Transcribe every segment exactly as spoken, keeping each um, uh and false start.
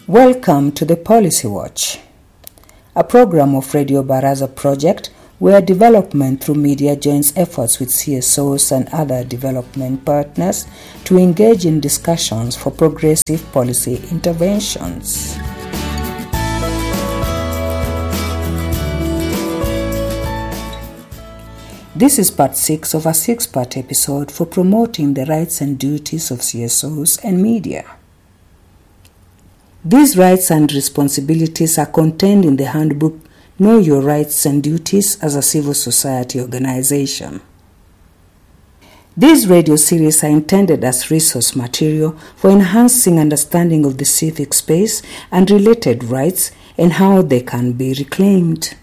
Welcome to the Policy Watch, a program of Radio Baraza Project where development through media joins efforts with C S Os and other development partners to engage in discussions for progressive policy interventions. This is part six of a six-part episode for promoting the rights and duties of C S Os and media. These rights and responsibilities are contained in the handbook Know Your Rights and Duties as a Civil Society Organization. These radio series are intended as resource material for enhancing understanding of the civic space and related rights and how they can be reclaimed.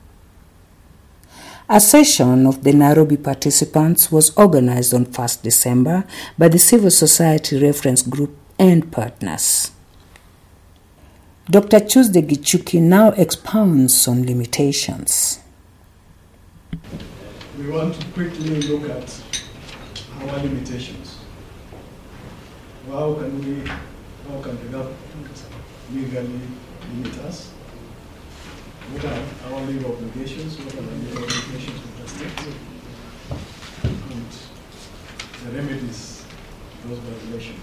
A session of the Nairobi participants was organized on first December by the Civil Society Reference Group and partners. Doctor Tuesday Gichuki now expounds on limitations. We want to quickly look at our limitations. How can we, how can the government legally limit us? What are our legal obligations? What are the legal obligations of the state? And the remedies to those violations.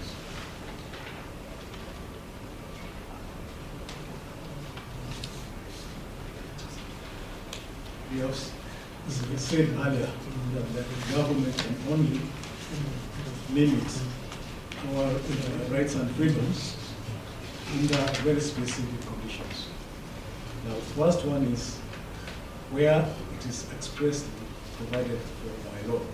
We have, as we said earlier, that the government can only limit our uh, rights and freedoms under very specific conditions. Now, the first one is where it is expressly provided for by law.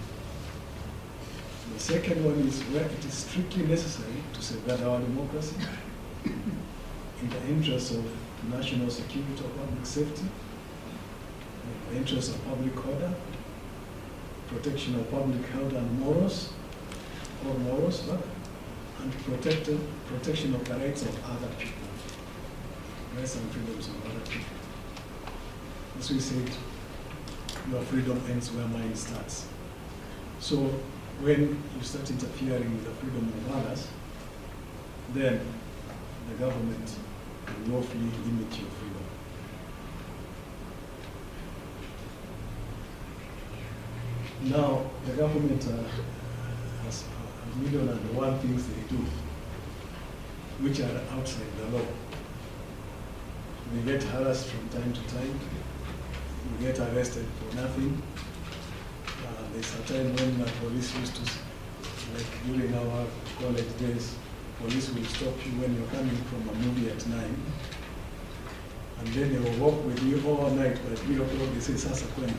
The second one is where it is strictly necessary to safeguard our democracy in the interest of national security or public safety, the interest of public order, protection of public health and morals, or morals, rather, and protect, protection of the rights of other people, rights and freedoms of other people. As we said, your freedom ends where mine starts. So when you start interfering with the freedom of others, then the government will lawfully limit your freedom. Now, the government uh, has a million and one things they do, which are outside the law. We get harassed from time to time. We get arrested for nothing. Uh, there's a time when the police used to, like during our college days, police will stop you when you're coming from a movie at nine, and then they will walk with you all night. By three o'clock, they say, "Sasa kwenda."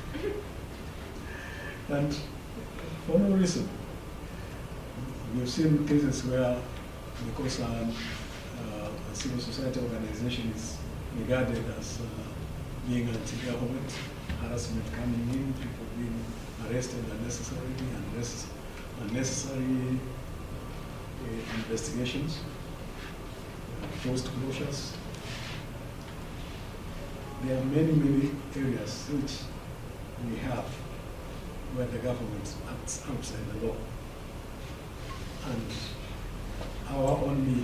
And for no reason. We've seen cases where, because um, uh, a civil society organization is regarded as uh, being anti-government, harassment coming in, people being arrested unnecessarily, and unnecessary uh, investigations, uh, forced closures. There are many, many areas which we have where the government acts outside the law. And our only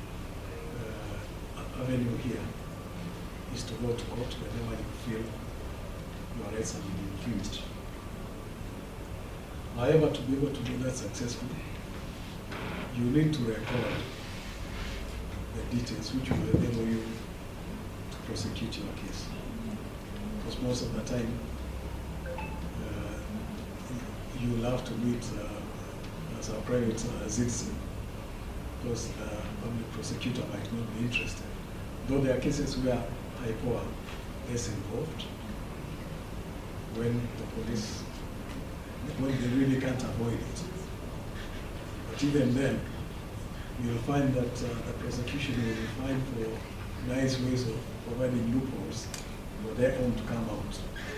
uh, avenue here is to go to court whenever you feel your rights have been infringed. However, to be able to do that successfully, you need to record the details which will enable you to prosecute your case. Because most of the time, you will have to meet uh, as a private uh, citizen, because the public prosecutor might not be interested. Though there are cases where I P O A is involved, when the police, when they really can't avoid it. But even then, you'll find that uh, the prosecution will find for nice ways of providing loopholes for their own to come out.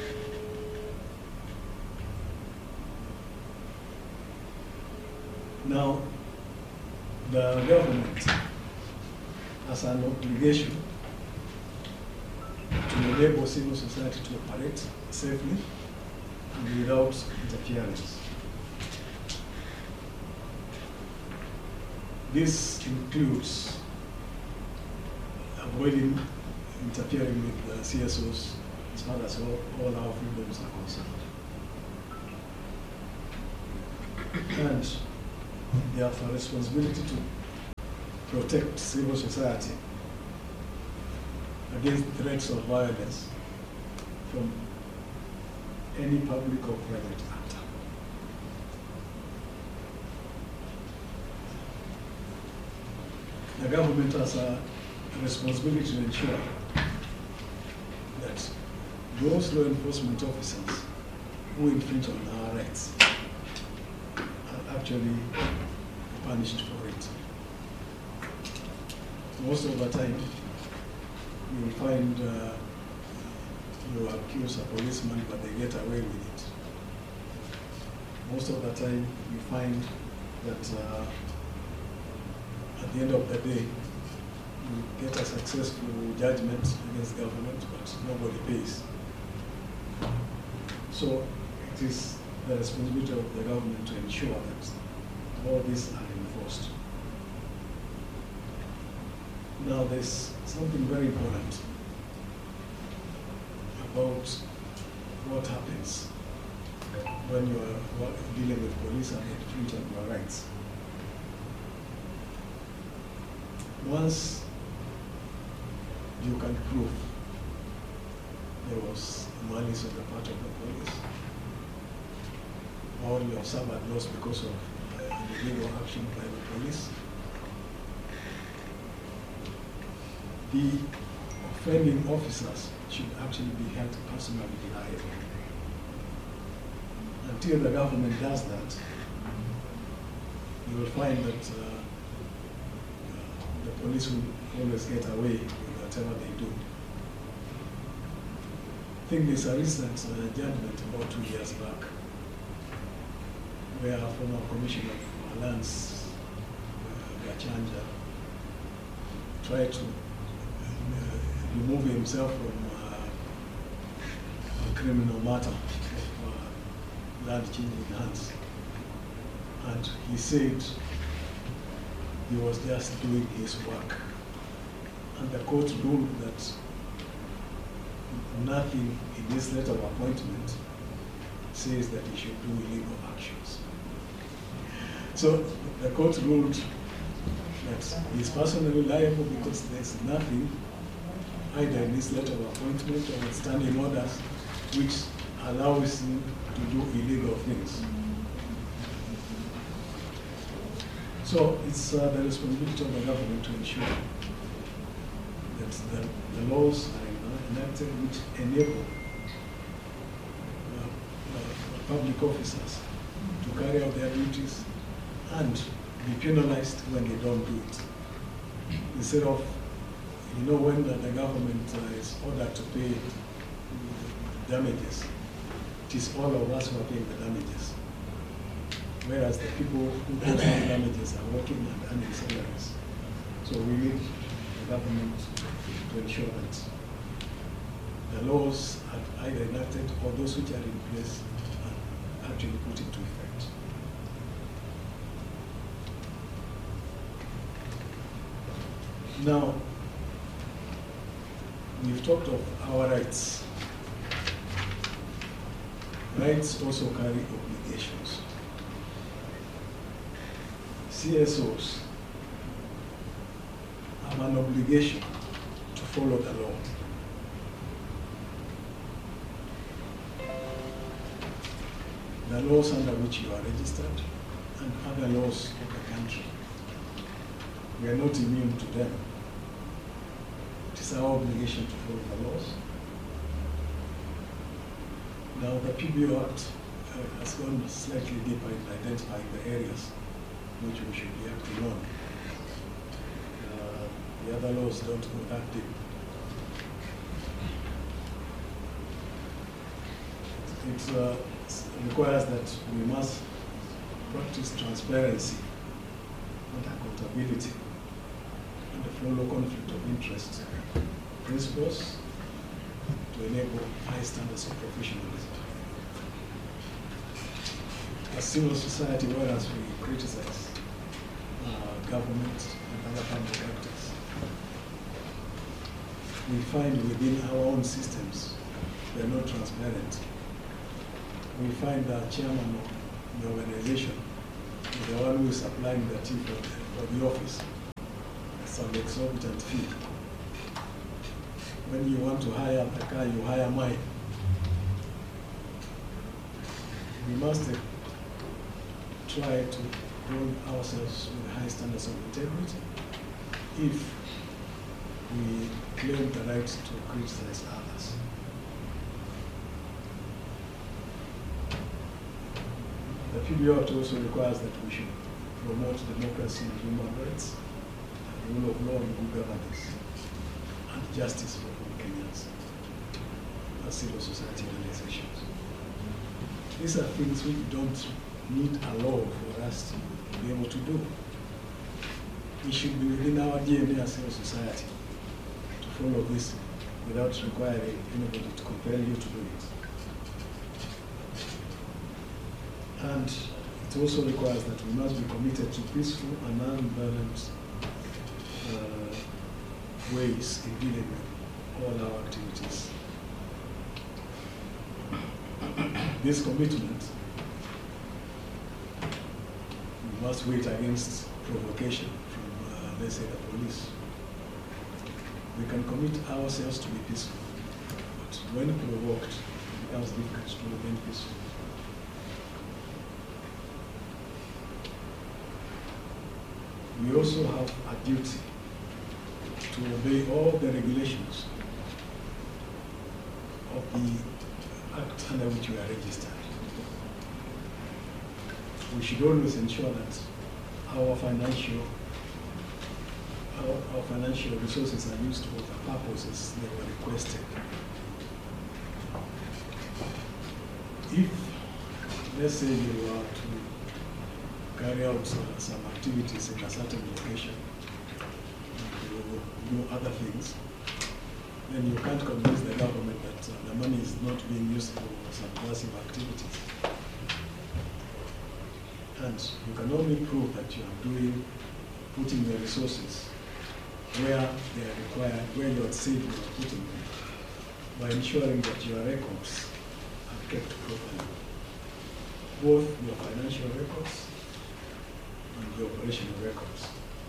Now, the government has an obligation to enable civil society to operate safely and without interference. This includes avoiding interfering with the C S Os as far as all, all our freedoms are concerned. And they have a responsibility to protect civil society against threats of violence from any public or private actor. The government has a responsibility to ensure that those law enforcement officers who infringe on our rights are actually punished for it. Most of the time, you will find uh, you accuse a policeman, but they get away with it. Most of the time, you find that uh, at the end of the day, you get a successful judgment against government, but nobody pays. So it is the responsibility of the government to ensure that all these are enforced. Now there's something very important about what happens when you are dealing with police and infringe on your rights. Once you can prove there was malice on the part of the police, or you have suffered loss because of uh, illegal action by the police, the offending officers should actually be held personally liable. Until the government does that, you will find that uh, the police will always get away with whatever they do. I think there's a recent uh, judgment about two years back where a former commissioner of Lance uh, Gachanja tried to uh, remove himself from uh, a criminal matter of uh, land changing hands. And he said he was just doing his work. And the court ruled that nothing in this letter of appointment says that he should do illegal actions. So the court ruled that he is personally liable because there's nothing either in this letter of appointment or in standing orders which allows him to do illegal things. So it's uh, the responsibility of the government to ensure that the, the laws are enacted which enable uh, uh, public officers to carry out their duties and be penalized when they don't do it. Instead of, you know, when the, the government uh, is ordered to pay damages, it is all of us who are paying the damages. Whereas the people who cause the damages are working and earning salaries. So we need the government to ensure that the laws are either enacted or those which are in place are actually put into effect. Now, we've talked of our rights. Rights also carry obligations. C S Os have an obligation to follow the law. The laws under which you are registered and other laws of the country. We are not immune to them. It is our obligation to follow the laws. Now the P B O Act uh, has gone slightly deeper in identifying the areas which we should be acting on. Uh, the other laws don't go that deep. It uh, requires that we must practice transparency and accountability and follow conflict of interest principles to enable high standards of professionalism. As civil society, whereas we criticize uh, government and other public actors, we find within our own systems, they are not transparent. We find the chairman of the organization is the one who is supplying the tea for the, for the office at some exorbitant fee. When you want to hire the car, you hire mine. We must uh, try to hold ourselves with high standards of integrity if we claim the right to criticize others. The P B O Act also requires that we should promote democracy and human rights, and rule of law and good governance, and justice for all Kenyans as civil society organizations. These are things we don't need a law for us to be able to do. It should be within our D N A as civil society to follow this without requiring anybody to compel you to do it. And it also requires that we must be committed to peaceful and non-violent uh, ways in dealing with all our activities. This commitment, we must weigh it against provocation from, uh, let's say, the police. We can commit ourselves to be peaceful, but when provoked, it becomes difficult to remain peaceful. We also have a duty to obey all the regulations of the act under which we are registered. We should always ensure that our financial our, our financial resources are used for the purposes they were requested. If, let's say, you are to carry out uh, some activities in a certain location, to do other things, then you can't convince the government that uh, the money is not being used for subversive activities. And you can only prove that you are doing, putting your resources where they are required, where you are said you are putting them, by ensuring that your records are kept properly. Both your financial records and the operational records.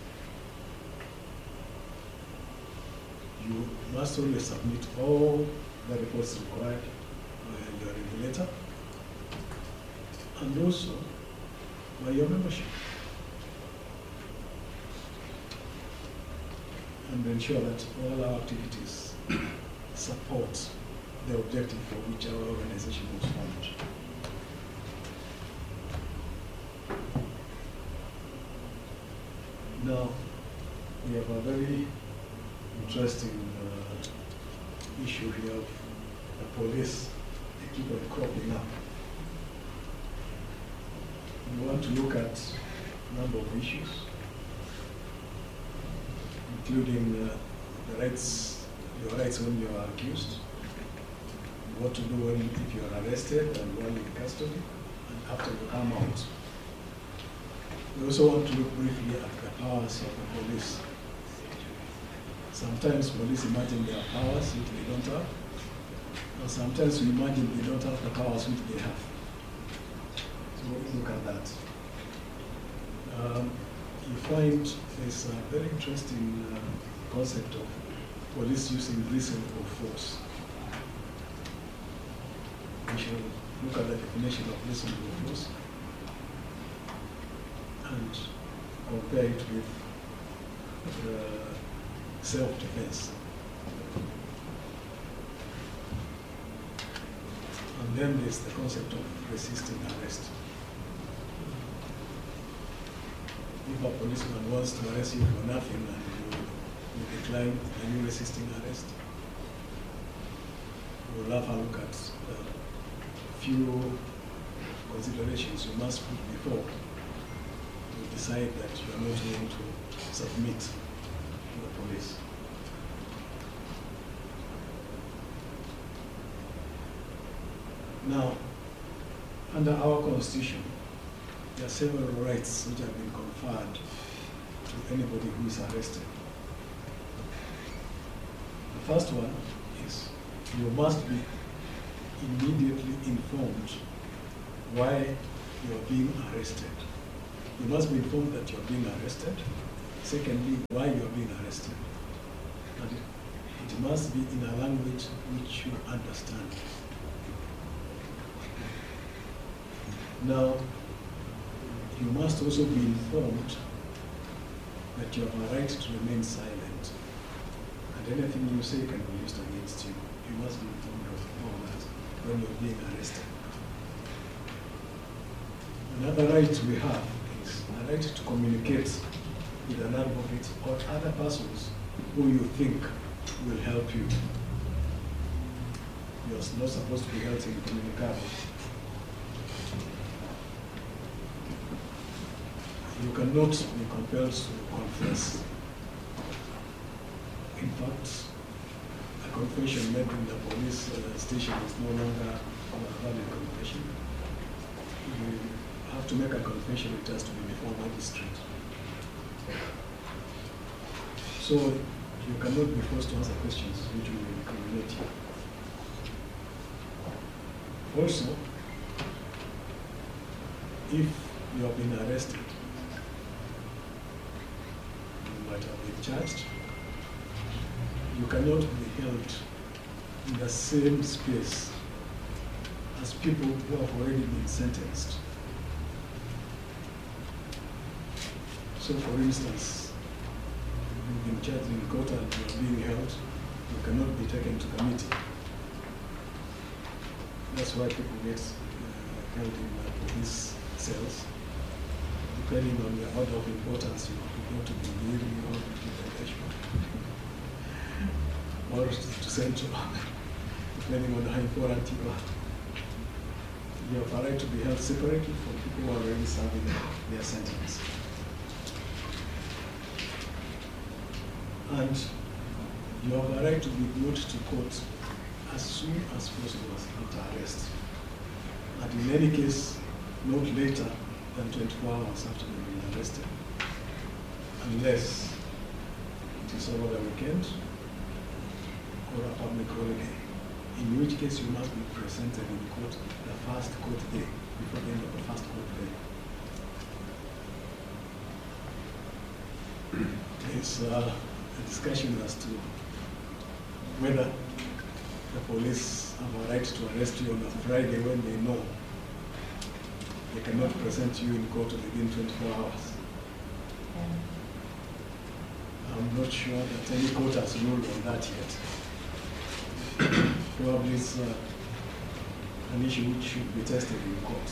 You must always submit all the reports required by your regulator and also by your membership, and ensure that all our activities support the objective for which our organization was formed. Now, we have a very interesting uh, issue here of the police. They keep on cropping up. We want to look at a number of issues, including uh, the rights, your rights when you are accused, what to do when if you are arrested and while in custody, and after you come out. We also want to look briefly at the powers of the police. Sometimes police imagine their powers which they don't have, and sometimes we imagine they don't have the powers which they have. So we'll look at that. Um, you find there's a very interesting uh, concept of police using reasonable force. We shall look at the definition of reasonable force and compare it with uh, self-defense. And then there's the concept of resisting arrest. If a policeman wants to arrest you for nothing and you, you decline, are you resisting arrest? We'll have a look at a few considerations you must put before you decide that you are not going to submit to the police. Now, under our constitution, there are several rights which have been conferred to anybody who is arrested. The first one is you must be immediately informed why you are being arrested. You must be informed that you are being arrested. Secondly, why you are being arrested. And it, it must be in a language which you understand. Now, you must also be informed that you have a right to remain silent, and anything you say can be used against you. You must be informed of all that when you're being arrested. Another right we have is a right to communicate with an advocate or other persons who you think will help you. You're not supposed to be held incommunicado. You cannot be compelled to confess. In fact, a confession made in the police uh, station is no longer a valid confession. You have to make a confession, it has to be before a magistrate. So you cannot be forced to answer questions which will incriminate you. Also, if you have been arrested, you might have been charged, you cannot be held in the same space as people who have already been sentenced. So for instance, you've been charged in court and you are being held, you cannot be taken to committee. That's why people get uh, held in uh, police cells. Depending on the order of importance, you go to the hearing or to the judgment, or to central, depending on how important you are. You have a right to be held separately from people who are already serving their sentence. And you have a right to be brought to court as soon as possible after arrest. And in any case, not later than twenty-four hours after you've been arrested, unless it is over the weekend or a public holiday, in which case you must be presented in court the first court day, before the end of the first court day. It's uh, a discussion as to whether the police have a right to arrest you on a Friday when they know they cannot present you in court within twenty-four hours. I'm not sure that any court has ruled on that yet. Probably it's uh, an issue which should be tested in court.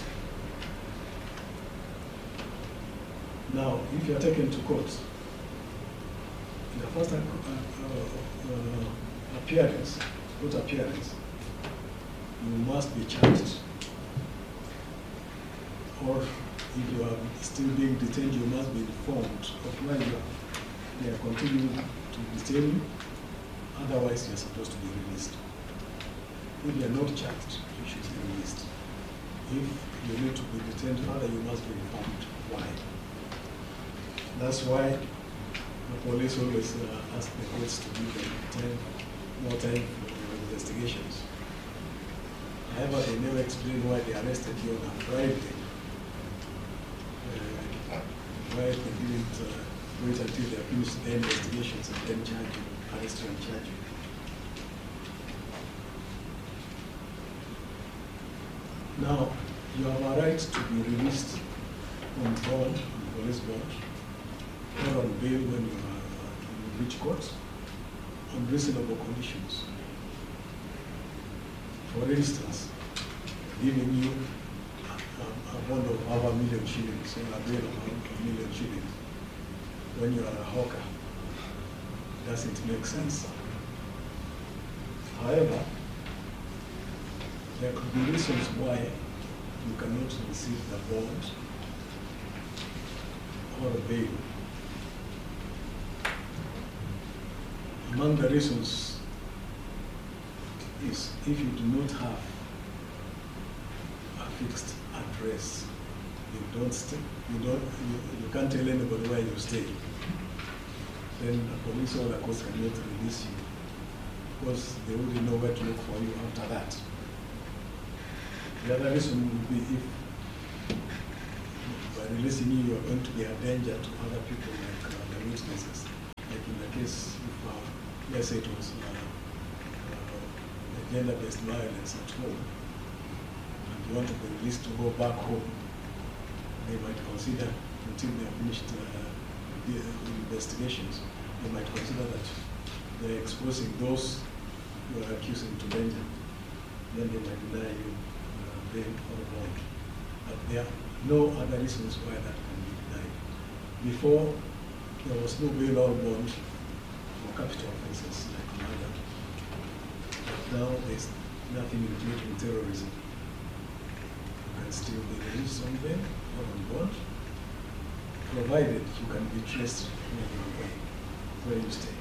Now, if you are taken to court, in the first uh, uh, uh, appearance, court appearance, you must be charged. Or if you are still being detained, you must be informed of why you are, they are continuing to detain you. Otherwise, you are supposed to be released. If you are not charged, you should be released. If you need to be detained further, you must be informed why. That's why the police always uh, ask the courts to give them time, more time for their investigations. However, they never explain why they arrested you on a Friday. Uh, why they didn't uh, wait until they finished their investigations and then charge you, arrest you and charge you. Now, you have a right to be released on bond, on police bond, or on bail when you are uh, in which court, on reasonable conditions. For instance, giving you a, a bond of half a million shillings or a bail of a million shillings when you are a hawker doesn't make sense. However, there could be reasons why you cannot receive the bond or a bail. Among the reasons is if you do not have a fixed address, you don't stay, you don't, you, you can't tell anybody where you stay. Then the police or the courts cannot release you because they wouldn't know where to look for you after that. The other reason would be if by releasing you, you're going to be a danger to other people, like uh, the witnesses. Like in the case, if, uh, let's say it was uh, uh, gender-based violence at home, and you want to be released to go back home, they might consider, until they have finished uh, the investigations, they might consider that they're exposing those who are accusing to danger. Then they might deny you uh, bail or bond. But there are no other reasons why that can be denied. Before, there was no bail or bond for capital offenses like murder. But now there's nothing including terrorism. You can still be released on bail or on bond, provided you can be traced where you are going, where you stay.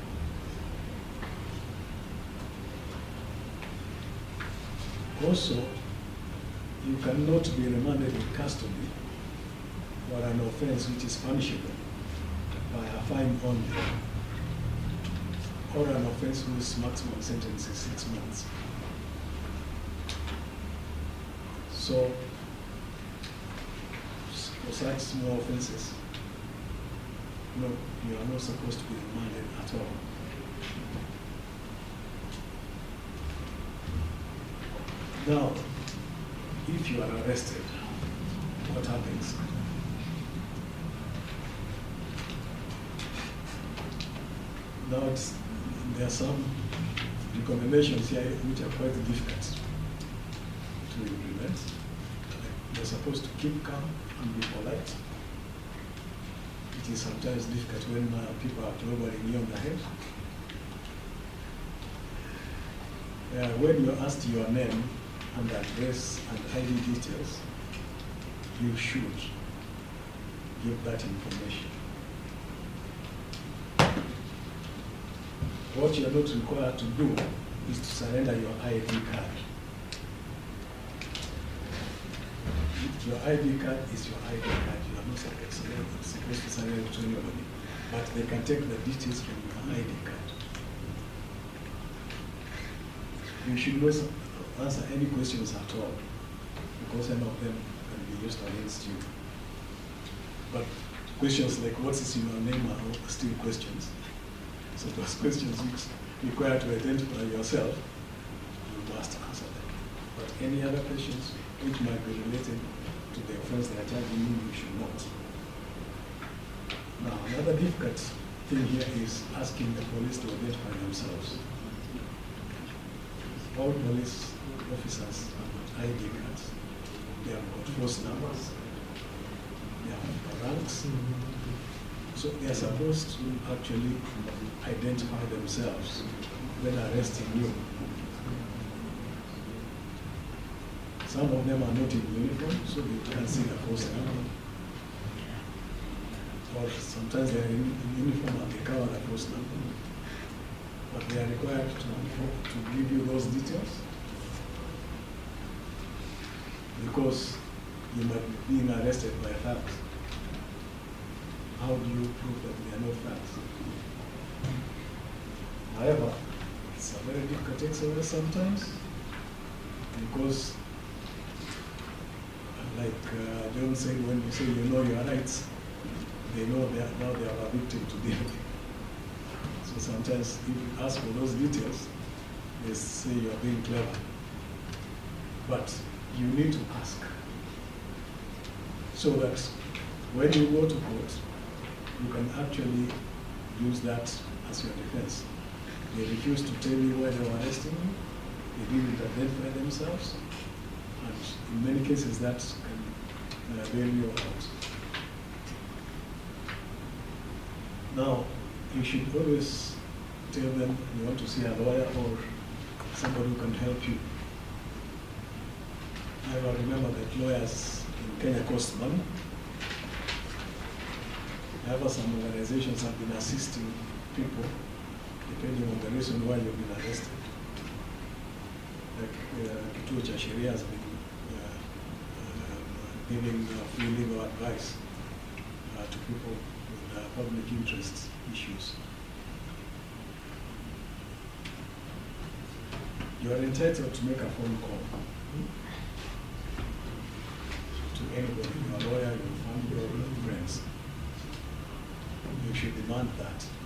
Also, you cannot be remanded in custody for an offense which is punishable by a fine only, or an offense whose maximum sentence is six months. So, for such small offenses, no, you are not supposed to be remanded at all. Now, if you are arrested, what happens? Now, it's, there are some recommendations here which are quite difficult to implement. You're supposed to keep calm and be polite. It is sometimes difficult when uh, people are clobbering you on the head. Uh, when you're asked your name and address and I D details, you should give that information. What you're not required to do is to surrender your I D card. Your I D card is your I D card. You are not supposed to surrender it to anybody, but they can take the details from your I D card. You should not answer any questions at all, because some of them can be used against you. But questions like what is your name are still questions. So those questions which require to identify yourself, you must answer them. But any other questions which might be related to the offense they are charging you, you should not. Now, another difficult thing here is asking the police to identify themselves. All police officers have got I D cards. They have got force numbers. They have ranks. So they are supposed to actually identify themselves when arresting you. Some of them are not in uniform, so they can't see the force number. Or sometimes they are in uniform and they cover the force number. But they are required to, to give you those details because you might be being arrested by thugs. How do you prove that they are not thugs? However, it's a very difficult exercise sometimes because, like uh, John said, when you say you know your rights, they know they are, now they are a victim to deal with. So sometimes if you ask for those details, they say you're being clever. But you need to ask so that when you go to court, you can actually use that as your defense. They refuse to tell you why they were arresting you. They didn't identify themselves. And in many cases, that can uh, bail you out. Now, you should always tell them you want to see a lawyer or somebody who can help you. I remember that lawyers in Kenya cost money. However, some organizations have been assisting people depending on the reason why you've been arrested. Like uh, Kituo cha Sheria has been uh, uh, giving uh, free legal advice uh, to people with uh, public interest issues. You are entitled to make a phone call to anybody, your lawyer, your family, or your friends. You should demand that.